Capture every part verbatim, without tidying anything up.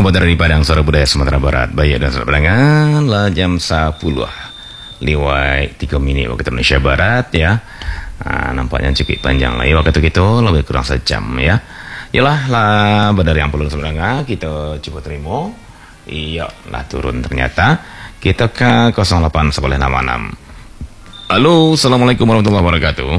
Penuh dari Padang Suara Budaya Sumatera Barat, Bayak dan Suara Badangan lah jam sepuluh lewat tiga menit waktu Indonesia Barat ya. Nah, nampaknya cukup panjang lah ya waktu itu, lebih kurang sejam ya. Yalah lah badar yang perlu sebenarnya kita coba terima. Iya lah turun ternyata. Kita ke nol delapan satu enam enam. Halo, assalamualaikum warahmatullahi wabarakatuh.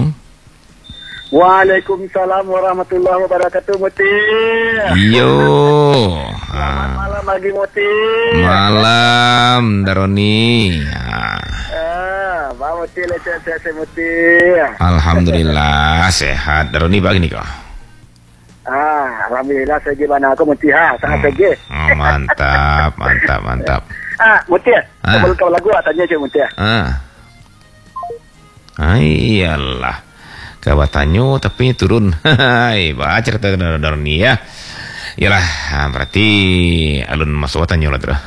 Waalaikumsalam warahmatullahi wabarakatuh, Muti. Yo. Selamat malam lagi, Muti. Malam, Daroni. Ah, Pak Muti, lecet-lecet Muti. Alhamdulillah sehat. Daroni begini kok. Ah, alhamdulillah saya gimana aku Muti ha, sangat segi. Oh, mantap, mantap, mantap. Ah, Muti. Ah. Boleh kau lagu tanya je Muti. Ah. Ah, iyalah. Kawatannya tapi turun. Hai, baca cerita Daroni ya. Yalah, berarti alun masuk watannya lah tuh.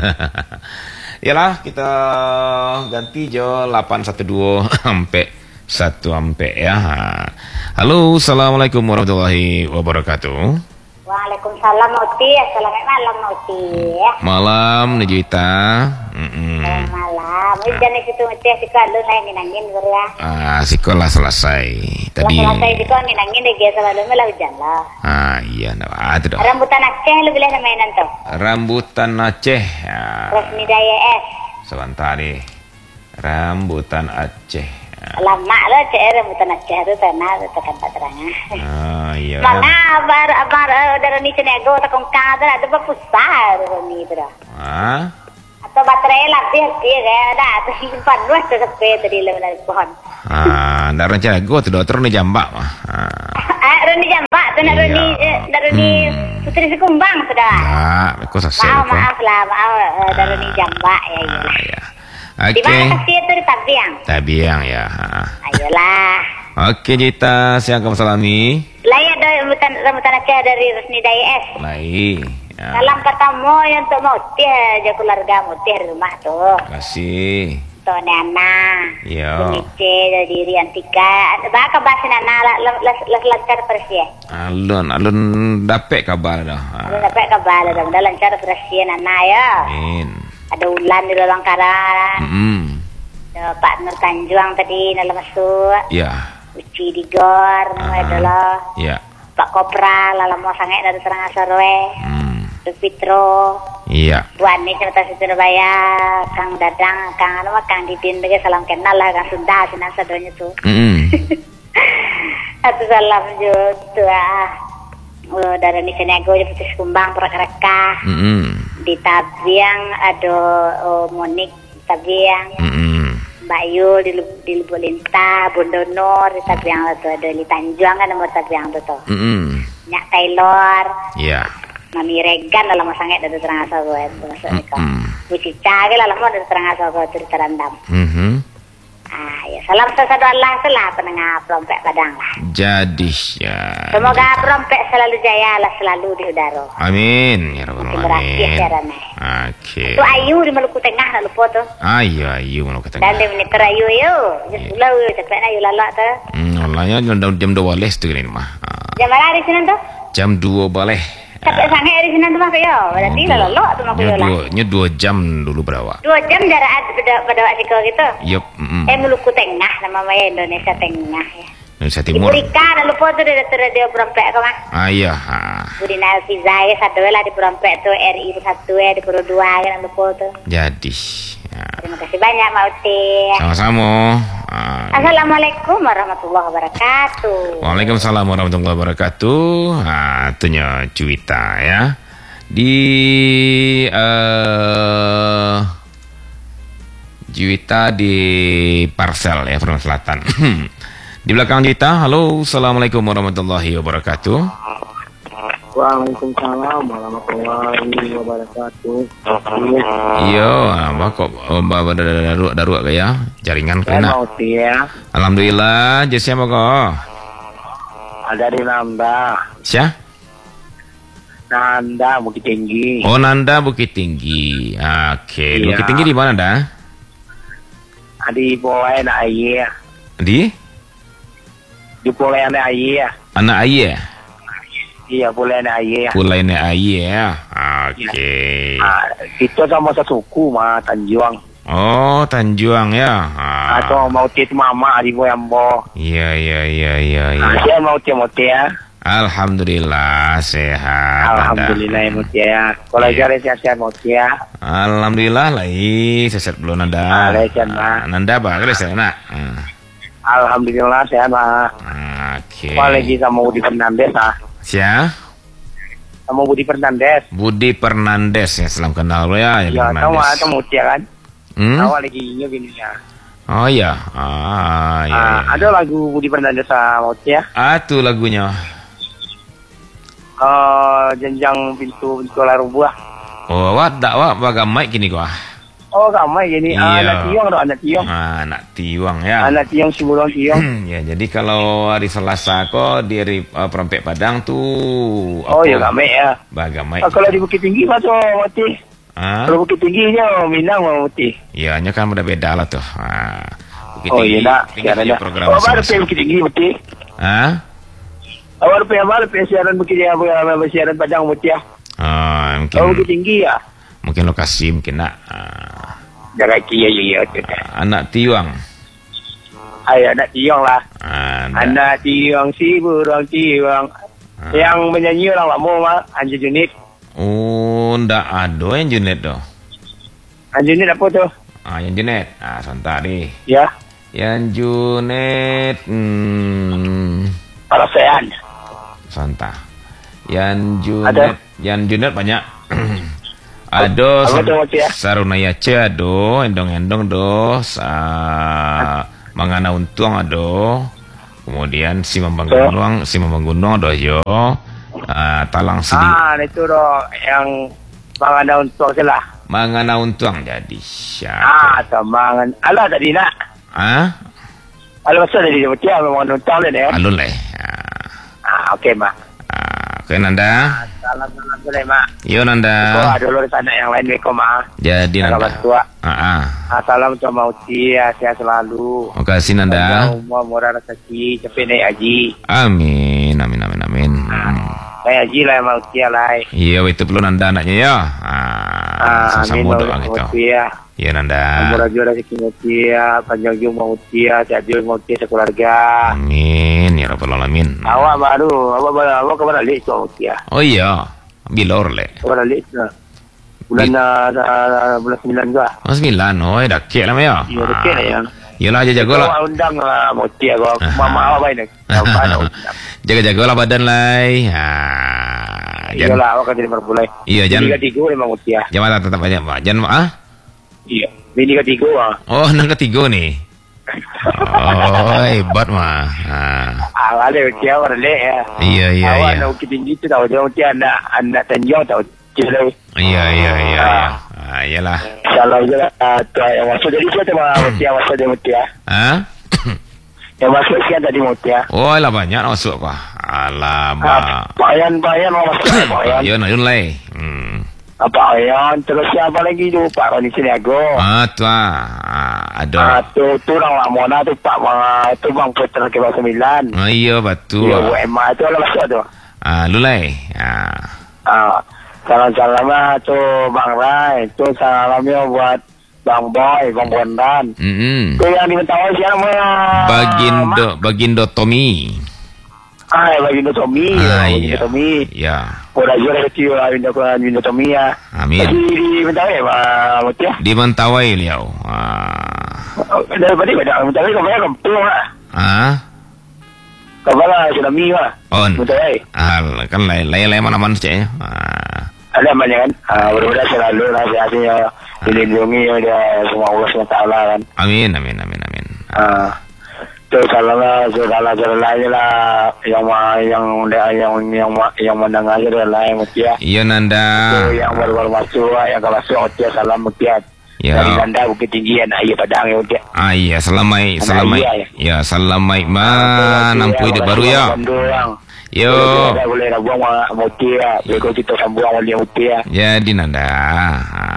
Yalah, kita ganti jo delapan satu dua sampai satu sampai ya. Halo, assalamualaikum warahmatullahi wabarakatuh. Waalaikumsalam Muti, selamat malam Muti. Malam Nejuita. Mm-mm. Selamat malam. Hujan itu Muti, sikap lu naik angin ya. Ah, sekolah selesai tadi. Selesai sikap angin angin deh, selalu malah hujan lah. Ah, iya, nah, ada dah. Rambutan Aceh lu bilang mainan tuh. Rambutan Aceh. Ah, Resmi Daya S. sebentar deh. Rambutan Aceh. Lama lah cek rambutan Aceh itu tanah itu kan tak terang. Ah, iya. Mana abar abar dari ni cenego tak kongkang ada ada berpusar ni tu dah. Ah, Atau baterai lebih dia kayak ada atau simpan luas tu sampai tadi level dari pohon. ah, ndak rencana gua tuh dokter nih jambak mah. Ah, Ah, Roni jambak tu nak Iya. Roni nak Roni Hmm. Putri Sekumbang sudah. ah, kok selesai Maaf kok. maaf lah maaf uh, dari Roni jambak ya Ah, iyalah. ya. Di Oke. mana kasih itu di Tabiang. Tabiang ya. Ah. Ayolah. Oke, Jita, siang kamu salami. Layak dari rambutan rambutan Aceh dari Resmi Daya S. Baik. Ya. Salam katamu yang untuk Mutih aja keluarga Mutih di rumah tuh. Terima kasih. Tuh Nana. Iya. Benice dari Riantika. Baka bahasa Nana lah lah lancar persia. Alun, alun dapet kabar dah. Ada Ah. dapat kabar dah lancar persia Nana ya. Amin. Ada ulan di dalam karan. Hmm. Ada Pak Nur Tanjuang tadi dalam masuk. Ya. Uci Digor nama Ah. adalah Ya. Pak Kopra lala mau sangat dari Serang Asarwe. Hmm. Duk Fitro. Iya. Bu Ani cerita si Surabaya, Kang Dadang, Kang anu mah Kang Didin bagi salam kenal lah Kang Sunda sina sadonya tuh. Hmm. Atu salam jo tuh ah. Oh, dari ni Senego je putus kumbang Purwakarta. Hmm. Di Tabiang ada oh, Monik Tabiang. Hmm. Mbak Yul di, Lu- di Lubuk Lintah, Bondo Nur di Tabiang tu ada di Tanjuang kan nomor Tabiang tu tu. Hmm. Nyak Taylor, Ya. Mami Regan dalam sangat dari terang asal gue tu masuk ni kau. Hmm. Bu Cica ke dalam dari terang asal gue tu terendam. Hmm. Ah ya salam sesadu Allah selah penengah perompek Padang lah. Jadi ya. Semoga perompek selalu jaya lah selalu di udara. Amin ya rabbal Terima kasih alamin. caranya. Oke. Tu Ayu di Maluku Tengah nak lupa tu. Ayo ayo mau kata. Dan dia menit Ayu yo. Just pulau cepet Ayu lalak tu. Hmm, olahnya jam jam dua balik tu ni mah. Ah, Jam mana di sana tu? jam dua balik. Sampai sangat di sana tu mak yo. Berarti lah lalak tu mak yo Nya lah. dua, nya dua jam dulu berapa? Dua jam jarak pada pada Wasiko gitu. Yup. Mm. Eh Maluku Tengah nama Maya Indonesia Tengah ya. Indonesia Ibu Timur. Rika nak lupa tu dia tu dia perompek kau mah. Ah iya. Ah. Budina Alfiza ya satu lah di perompek tu R I satu ya di Pura dua kan lupa tu. Jadi. Ya. Terima kasih banyak Mak Uti. Sama-sama. Ah. Assalamualaikum warahmatullahi wabarakatuh. Waalaikumsalam warahmatullahi wabarakatuh. Ah, itunya cuita ya. Di eh Juwita di Parsel ya, Perumnas Selatan. Di belakang Juwita, halo, assalamualaikum warahmatullahi wabarakatuh. Waalaikumsalam warahmatullahi wabarakatuh. Iya, apa kok mbak daruak daruak kayak jaringan Saya kena. Muti ya. Alhamdulillah, jadi siapa kok? Ada di Nanda. Siapa? Nanda Bukit Tinggi. Oh, Nanda Bukit Tinggi. Oke, Iya. Bukit Tinggi di mana dah? Di Polai na Aye. Di Di Polai na Aye. Anak Ayah. Iya, Polai na Aye. Pulainya Ayah ya. Oke. Ah, kita sama sesuku mah Tanjuang. Oh, Tanjuang ya. Ah. Atau mau tit mama di Boyambo. Iya, iya, iya, iya, iya. Ah, saya mau tia mau tia. Alhamdulillah sehat. Alhamdulillah ya mau tia. Kalau Iya. jare sehat-sehat mau tia. Alhamdulillah lah, ih, seset belum nanda. Ah, lecan, Mak. Nanda apa? Kali saya nak. Ah. Alhamdulillah sehat mah. Oke. Apalagi sama Budi Fernandes ah. Siapa? Sama Budi Fernandes. Budi Fernandes ya, salam kenal lo ya. Ya, tahu ah, tahu mau tia kan? Hmm? Tahu lagi ini gini ya. Oh iya. Ah, iya, Ah, iya. ada lagu Budi Fernandes sama mau tia. Ah, tuh lagunya. Eh, jenjang pintu sekolah rubuh. Oh, wah, dak wah, baga mic gini gua. Oh, ramai gini. Ah, Iya. anak tiong dong, anak tiong. Ah, anak tiwang ya. Anak tiong sebelum tiong. Ya, jadi kalau hari Selasa kok di uh, Perempek Padang tuh Oh, ya ramai ya. baga mic. Ah, kalau di Bukit Tinggi masuk mati. Ah, Kalau Bukit Tingginya Minang mau mati. iya, nya kan udah beda lah tuh. Ah, Bukit Oh, Tinggi, iya nak. Bukit Tinggi Siaran punya dah. program Oh, baru masing-masing. pergi Bukit Tinggi mati. Ah, Awal pergi awal pergi siaran Bukit Tinggi, apa siaran Padang mati ya. ah, mungkin Oh, Bukit Tinggi ya. mungkin lokasi mungkin nak. Ah, Jaga kia ya ya. anak tiwang. Ayo anak tiong lah. Ah, ndak. Anak tiong si burung tiong. Ah. Yang menyanyi orang lama mah Anju Junid. Oh, ndak ada yang Junet doh. Anju Junid apa tuh? Ah, yang Junet. Ah, sebentar deh. Ya, Yang Junet, hmm, Parasean. Santa. Yang Junet, Ada? yang Junet banyak. Ado Apa tuh, Cik, ya? Sarunaya Ce ado, endong-endong do, sa Mangana Untung ado. Kemudian si Mambang Tuh. Gunung, si Mambang Gunung ado yo. Ah, Talang Sidi. Ah, itu doh yang mangan daun tua lah. Mangana Untung jadi siapa? Ah, tamangan. Alah tadi nak. Ah? Alah masa tadi dia macam mangan daun tua ni ya. Alun leh. Ah, Ah, okey mak. ah, oke Nanda. Salam-salam boleh mak. Yo Oh, Nanda. ada luar sana yang lain Weko mak. Jadi Salam Nanda. tua. Ah, ah. Ah, salam untuk Mauti ya, sehat selalu. Makasih Nanda. Umur murah rezeki, cepat naik haji. Amin, amin, amin, amin. Hmm. Naik haji lah Mauti ya lah. Iya, itu perlu Nanda anaknya ya. Ah, Ah, sama amin doa gitu. Mauti ya. Iya Nanda. Umur aja rezeki Mauti ya, panjang umur Mauti ya, sehat juga Mauti sekeluarga. Amin, ya Rabbal Alamin. Awak baru, awak baru, awak kabar balik tu Mauti ya. Oh iya, bilor le. Kabar balik tu. Bulan uh, uh, bulan sembilan juga. Oh sembilan, oh dah kek lah ya. Ya, dekat lah ya. Yalah, jaga-jaga lah. Awak undang lah Mauti ya, awak mama awak baik ni. Awak nak undang. Jaga-jaga lah badan lai. Ah, jangan. Iyalah, awak kan jadi berbulai. Iya, jangan. Bini ketiga memang Mauti ya. Jangan tetap banyak, Pak. Jangan ah. Iya. Bini ketiga ah. Oh, nang ketiga nih. Oh, hebat mah. Ah. Awak ada Mauti awak relek ya. Iya, iya, Awak iya. nak Bukit Tinggi tu tahu, dia Mauti anak anak Tanjung tahu. Jadi, Iya, iya, iya, iya. Ah, iyalah. insyaAllah je lah. Tu yang masuk jadi siapa mah Mauti yang masuk dia Mauti ya. Ah? Yang masuk siapa tadi Mauti ya. Oh, lah banyak masuk kah? Alah, Ah, ba. Bayan-bayan mau masuk bayan. Yo, nak yun lai. Hmm. Apa bayan? Terus siapa lagi tu Pak Roni Siniago. Ah, tu ah. Ah, Ah, ada. tu tu orang lak Mona tu Pak Bang tu Bang Putra ke sembilan. Ah, iya, betul. Ya, Bu Emma tu lah masuk tu. Ah, lu lai. Ah. Ah, salam-salamnya tu Bang Rai, tu salamnya buat Bang Boy, Bang Bondan. Mm-mm. Tu yang di Mentawai siapa namanya? Bagindo, Bagindo Tommy. Ah, Bagindo Tommy. Ah, Bagindo iya. Tommy. Ya. Udah jual kecil lah Bagindo Bagindo Tommy ya. Amin. Di di Mentawai Pak Mati ya. Di Mentawai liau. Ah. Daripada pada Mentawai kau bayar kampung lah. Ah. Kau bayar tsunami lah. On. Mentawai. Ah, kan lai lai lai mana-mana cek. Ah. Ada banyak kan? Ah, mudah-mudahan selalu lah sehatnya dilindungi oleh semua Allah subhanahu wa taala kan. Amin, amin, amin, amin. Ah, tu salamnya segala jalan lah yang ma- yang yang yang ma- yang mendengar aja lah yang mutia. Iya Nanda. Tu yang baru-baru masuk lah, yang kalau masuk mutia salam mutia. Ya. Dari Nanda Bukit Tinggi anak ayah Padang ya mutia. Ah iya, selamai, Anak selamai. iya, Ya, selamai ma nampui de baru ya. Yo. Boleh lah buang mutia. Boleh kita sambung oleh mutia. Jadi Nanda. Ah.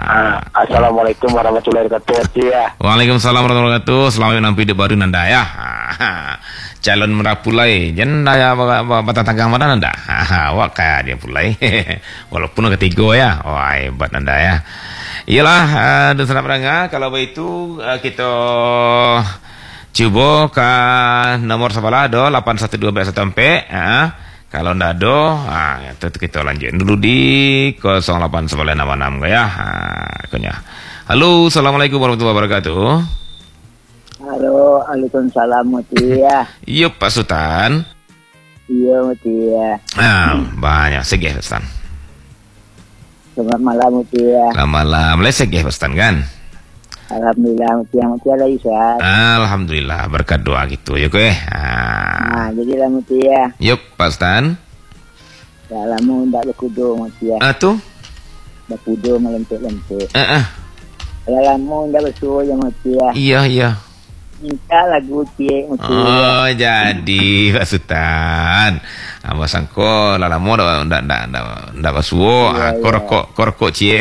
Ah, Assalamualaikum warahmatullahi wabarakatuh ya. Waalaikumsalam warahmatullahi wabarakatuh. Selamat nampi de baru nanda ya. Calon merapulai janda ya bata tanggang mana nanda. Wah kayak dia pulai. Walaupun ketiga ya. Wah hebat nanda ya. Iyalah dan senang berangga kalau begitu kita coba ke nomor sebelah do delapan satu dua satu sampai kalau ndak do ah itu kita lanjut dulu di nol delapan sembilan enam enam ya. Konya. Halo, assalamualaikum warahmatullahi wabarakatuh. Halo, waalaikumsalam Mutia. Iya Pak Sultan. Iya Mutia. Ah, banyak segeh Sultan. Selamat malam Mutia. Selamat malam, lesek ya Pak Sultan kan? Alhamdulillah Mutia, Mutia lagi sehat. Alhamdulillah, berkat doa gitu ya kowe. Ah, jadilah Mutia. Yup Pak Sultan. Dalamu ndak berkudo Mutia. Ah tuh. Berkudo melentik-lentik. Eh eh. Dalamu ndak bersuara ya Mutia. Iya iya. Minta lagu cie Mutia. Oh jadi Pak Sultan. Abang sangko lalamu ndak ndak ndak ndak ndak basuo. Ah korok korok cie.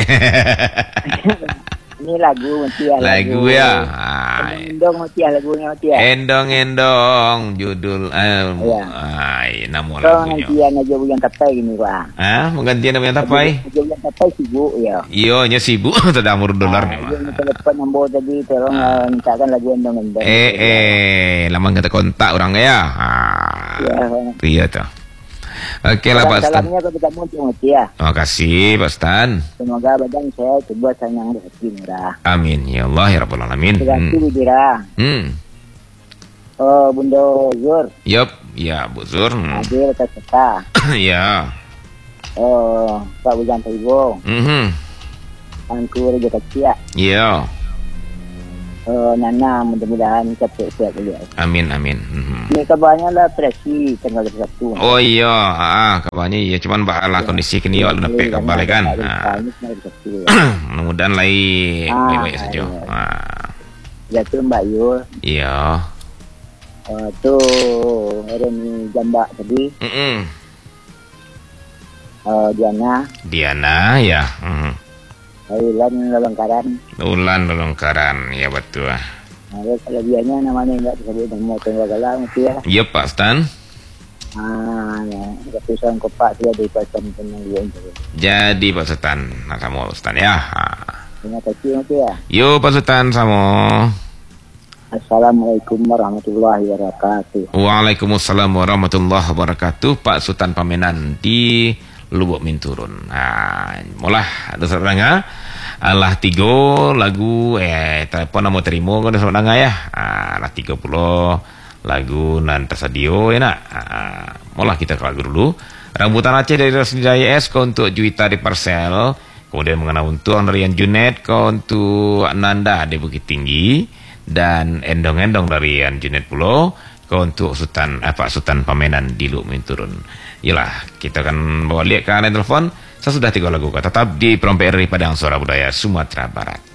Ini lagu Mutia. Lagu ya. Ah. Endong Mutia lagunya Mutia. Endong endong judul eh Iya. ai nama Endong lagunya. Mutia aja bulan tapai gini Pak. Ah, mengganti nama yang tapai. Aja bulan tapai sibuk ya. Iyo nya sibuk sudah amur dolar nih mah. Dia telepon nombor tadi tolong uh, mintakan lagu endong-endong. Eh eh lama kita kontak orang ya. Ah. Ya. Iya tuh. Oke lah Pak Stan. Salamnya kepada Mutia Mutia. Terima kasih Pak Stan. Semoga badan saya coba sayang rezeki murah. Amin ya Allah ya Rabbal Alamin. Terganti Hmm. Bidira. hmm. Oh Bunda Zur. Yup, ya Bu Zur. Hmm. Hadir Kata. Ya. Oh Pak Bujan Ibu. Mhm. Angku Raja Kecil. Iya. Oh Nana mudah-mudahan cepat sehat beliau. Amin amin. Mhm. Ini kabarnya lah presi tanggal satu. Oh iya, ah kabarnya iya cuman bahalah kondisi kini ya lu nepek kembali kan. Ah. Mudah-mudahan lain Ah, baik-baik saja. iya. Ah. Jatuh Mbak Yul. Iya. Oh, tuh Reni Jambak tadi. Mm-mm. Oh Diana. Diana ya. Mhm. Ulan Lelengkaran. Ulan Lelengkaran, ya betul. Nah, kelebihannya namanya enggak disebut dengan motor galang itu ya. Iya Pak Stan. Ah, ya, keputusan kopak dia di pasang tenang dia itu. Jadi Pak Stan, nah sama Pak Stan ya. Ah. Terima kasih itu ya. Yo Pak Stan sama. Assalamualaikum warahmatullahi wabarakatuh. Waalaikumsalam warahmatullahi wabarakatuh. Pak Sultan Pamenan di Lubuk Minturun. Nah, mulah ada serangga. Allah tiga lagu eh telepon mau terima kan serangga ya. Ah, lah tiga puluh lagu nan tersedio ya nak. Ah, mulah kita ke lagu dulu. Rambutan Aceh dari Rosni Jaya S untuk Juwita di Parsel. Kemudian mengenai untuk Andrian Junet untuk Nanda di Bukit Tinggi dan endong-endong dari An Junet Pulau ke untuk Sultan apa Sultan Pamenan di Lubuk Minturun. Yalah, kita akan bawa lihat ke line telepon. Saya sudah tiga lagu tetap di Perompak R I Padang Suara Budaya Sumatera Barat.